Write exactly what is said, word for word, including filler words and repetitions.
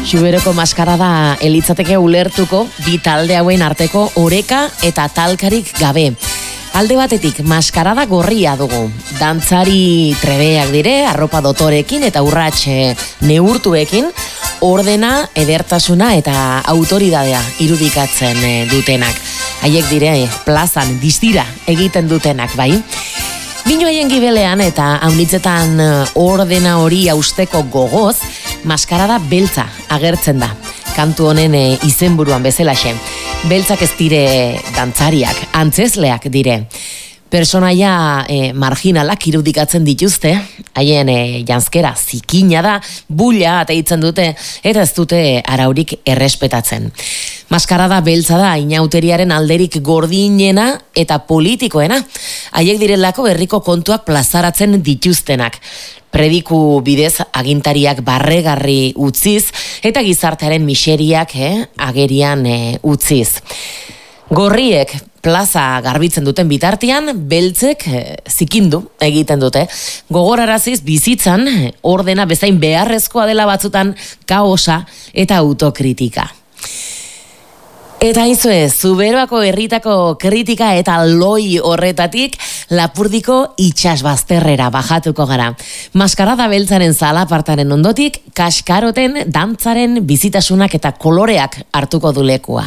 Xuberoko maskarada elitzateke ulertuko bi talde hauen arteko oreka eta talkarik gabe. Alde batetik maskarada gorria dugu. Dantzari trebeak dire, arropa dotorekin eta urratxe neurtuekin, ordena, edertasuna eta autoridadea irudikatzen dutenak. Haiek dire plazan distira egiten dutenak, bai? Bino haien gibelean eta haunitzetan ordena hori hausteko gogoz, maskarada beltza agertzen da. Kantu honen e, izenburuan bezalaxe. Beltzak ez dire dantzariak, antzesleak dire. Personaia e, marginalak irudikatzen dituzte, haien e, janzkera zikina da, bulla ateitzen dute, eta ez dute araurik errespetatzen. Maskarada beltza da inauteriaren alderik gordinena eta politikoena, haiek direlako herriko kontuak plazaratzen dituztenak. Prediku bidez agintariak barregarri utziz eta gizartearen miseriak eh, agerian eh, utziz. Gorriek plaza garbitzen duten bitartean, beltzek eh, zikindu egiten dute. Gogoraraziz bizitzan ordena bezain beharrezkoa dela batzutan kaosa eta autokritika. Eta izue, Zuberoako herritako kritika eta loi horretatik Lapurdiko itxasbazterrera bajatuko gara. Maskarada beltzaren zalapartaren ondotik, kaskaroten, dantzaren, bizitasunak eta koloreak hartuko du lekua.